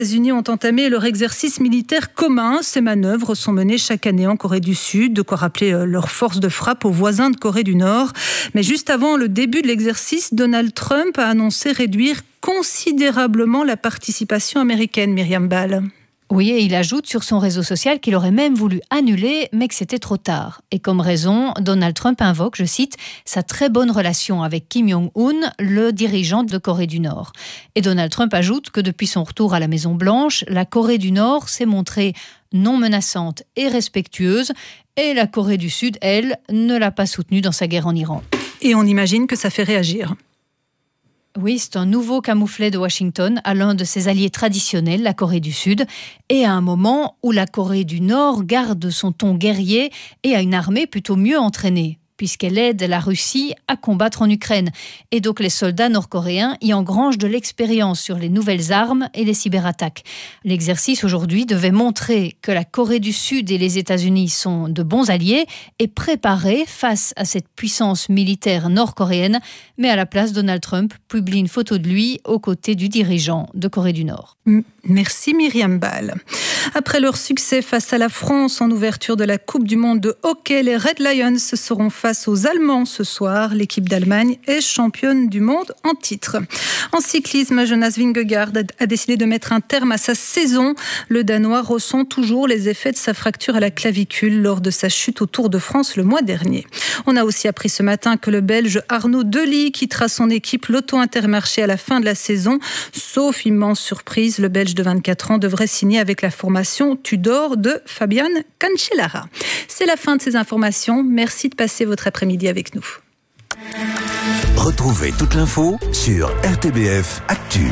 Les États-Unis ont entamé leur exercice militaire commun. Ces manœuvres sont menées chaque année en Corée du Sud, de quoi rappeler leur force de frappe aux voisins de Corée du Nord. Mais juste avant le début de l'exercice, Donald Trump a annoncé réduire considérablement la participation américaine, Myriam Ball. Oui, et il ajoute sur son réseau social qu'il aurait même voulu annuler, mais que c'était trop tard. Et comme raison, Donald Trump invoque, je cite, sa très bonne relation avec Kim Jong-un, le dirigeant de Corée du Nord. Et Donald Trump ajoute que depuis son retour à la Maison-Blanche, la Corée du Nord s'est montrée non menaçante et respectueuse, et la Corée du Sud, elle, ne l'a pas soutenue dans sa guerre en Iran. Et on imagine que ça fait réagir. Oui, c'est un nouveau camouflet de Washington à l'un de ses alliés traditionnels, la Corée du Sud, et à un moment où la Corée du Nord garde son ton guerrier et a une armée plutôt mieux entraînée, puisqu'elle aide la Russie à combattre en Ukraine. Et donc les soldats nord-coréens y engrangent de l'expérience sur les nouvelles armes et les cyberattaques. L'exercice aujourd'hui devait montrer que la Corée du Sud et les États-Unis sont de bons alliés et préparés face à cette puissance militaire nord-coréenne. Mais à la place, Donald Trump publie une photo de lui aux côtés du dirigeant de Corée du Nord. Merci Myriam Ball. Après leur succès face à la France en ouverture de la Coupe du Monde de hockey, les Red Lions seront face aux Allemands ce soir. L'équipe d'Allemagne est championne du monde en titre. En cyclisme, Jonas Vingegaard a décidé de mettre un terme à sa saison. Le Danois ressent toujours les effets de sa fracture à la clavicule lors de sa chute au Tour de France le mois dernier. On a aussi appris ce matin que le Belge Arnaud Delis quittera son équipe Lotto Intermarché à la fin de la saison. Sauf immense surprise, le Belge de 24 ans devrait signer avec la formation Tudor de Fabian Cancellara. C'est la fin de ces informations. Merci de passer votre après-midi avec nous. Retrouvez toute l'info sur RTBF Actu.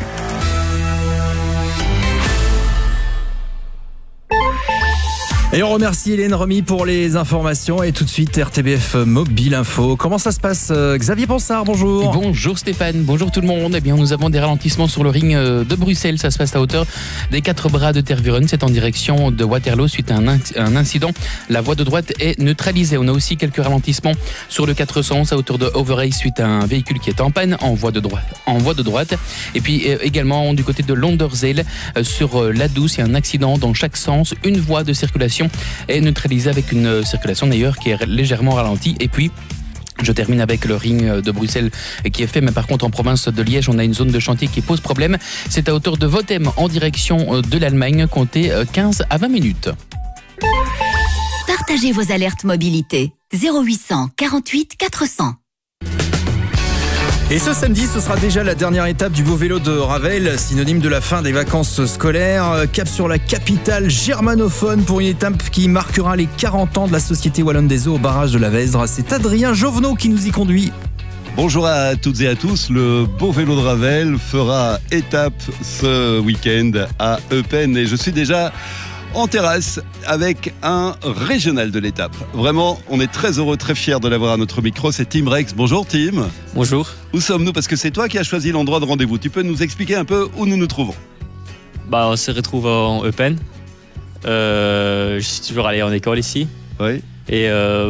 Et on remercie Hélène Remy pour les informations. Et tout de suite, RTBF Mobile Info. Comment ça se passe, Xavier Ponsard, bonjour. Bonjour Stéphane, bonjour tout le monde. Eh bien, nous avons des ralentissements sur le ring de Bruxelles. Ça se passe à hauteur des 4 bras de Tervuren. C'est en direction de Waterloo suite à un incident. La voie de droite est neutralisée. On a aussi quelques ralentissements sur le 411 à hauteur de Overij suite à un véhicule qui est en panne en voie de droite. Et puis également du côté de Londerzeel sur la Douce, il y a un accident dans chaque sens. Une voie de circulation est neutralisée avec une circulation d'ailleurs qui est légèrement ralentie. Et puis je termine avec le ring de Bruxelles qui est fait, mais par contre en province de Liège, on a une zone de chantier qui pose problème. C'est à hauteur de Votem en direction de l'Allemagne, comptez 15 à 20 minutes. Partagez vos alertes mobilité 0800 48 400. Et ce samedi, ce sera déjà la dernière étape du beau vélo de Ravel, synonyme de la fin des vacances scolaires. Cap sur la capitale germanophone pour une étape qui marquera les 40 ans de la Société Wallonne des Eaux au barrage de la Vesdre. C'est Adrien Jovenot qui nous y conduit. Bonjour à toutes et à tous, le beau vélo de Ravel fera étape ce week-end à Eupen et je suis déjà en terrasse avec un régional de l'étape. Vraiment, on est très heureux, très fiers de l'avoir à notre micro. C'est Tim Rex. Bonjour Tim. Bonjour. Où sommes-nous? Parce que c'est toi qui as choisi l'endroit de rendez-vous. Tu peux nous expliquer un peu où nous nous trouvons? On se retrouve en Eupen. Je suis toujours allé en école ici. Oui. Et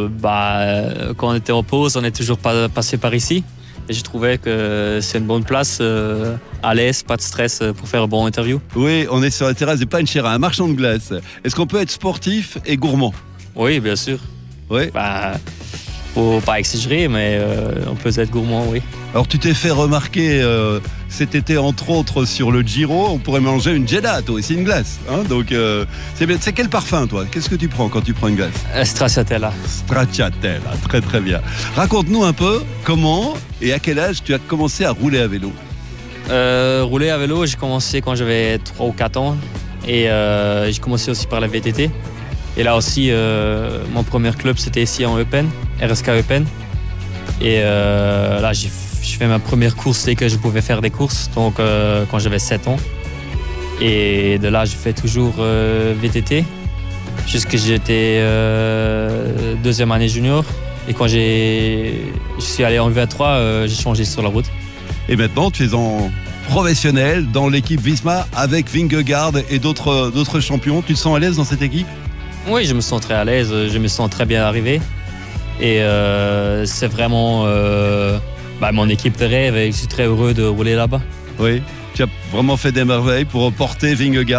quand on était en pause, on n'est toujours pas passé par ici. Et je trouvais que c'est une bonne place, à l'aise, pas de stress pour faire un bon interview. Oui, on est sur la terrasse de Panchera, un marchand de glace. Est-ce qu'on peut être sportif et gourmand? Oui, bien sûr. Oui. Faut pas exagérer, mais on peut être gourmand, oui. Alors tu t'es fait remarquer cet été entre autres sur le Giro, on pourrait manger une gelato, aussi une glace. Hein, donc c'est quel parfum toi? Qu'est-ce que tu prends quand tu prends une glace? Stracciatella. Stracciatella, très très bien. Raconte-nous un peu comment et à quel âge tu as commencé à rouler à vélo? Rouler à vélo, j'ai commencé quand j'avais 3 ou 4 ans. Et j'ai commencé aussi par la VTT. Et là aussi, mon premier club, c'était ici en Eupen, RSK Eupen. Et là, j'ai fait ma première course dès que je pouvais faire des courses, donc quand j'avais 7 ans. Et de là, j'ai fait toujours VTT, jusqu'à j'étais deuxième année junior. Et quand je suis allé en V3, j'ai changé sur la route. Et maintenant, tu es en professionnel dans l'équipe Visma avec Vingegaard et d'autres champions. Tu te sens à l'aise dans cette équipe? Oui, je me sens très à l'aise, je me sens très bien arrivé. Et c'est vraiment mon équipe de rêve et je suis très heureux de rouler là-bas. Oui, tu as vraiment fait des merveilles pour porter Vingegaard